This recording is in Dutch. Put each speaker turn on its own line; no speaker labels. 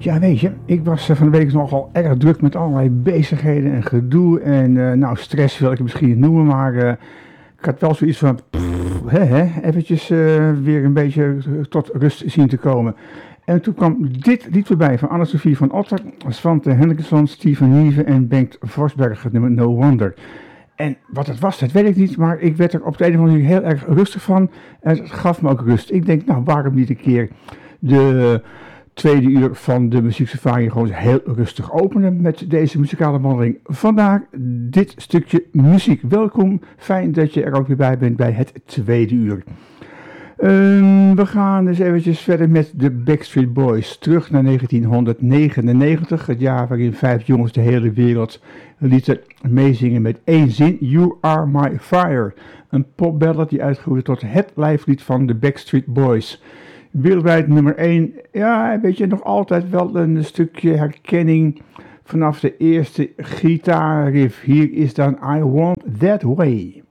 Ja, weet je, ik was van de week nogal erg druk met allerlei bezigheden en gedoe en nou, stress wil ik het misschien niet noemen, maar ik had wel zoiets van, eventjes weer een beetje tot rust zien te komen. En toen kwam dit lied voorbij van Anne-Sophie van Otter, Svante Henriksson, Steven Nieve en Bengt Forsberg, het nummer No Wonder. En wat het was, dat weet ik niet, maar ik werd er op de een of andere manier heel erg rustig van en het gaf me ook rust. Ik denk, nou, waarom niet een keer de tweede uur van de muzieksafari gewoon heel rustig openen met deze muzikale wandeling. Vandaag dit stukje muziek. Welkom, fijn dat je er ook weer bij bent bij het tweede uur. We gaan dus eventjes verder met de Backstreet Boys. Terug naar 1999, het jaar waarin 5 jongens de hele wereld lieten meezingen met één zin. You Are My Fire. Een popballad die uitgroeide tot het lijflied van de Backstreet Boys. Wereldwijd nummer 1, ja, weet je, nog altijd wel een stukje herkenning vanaf de eerste gitaarriff. Hier is dan I Want That Way.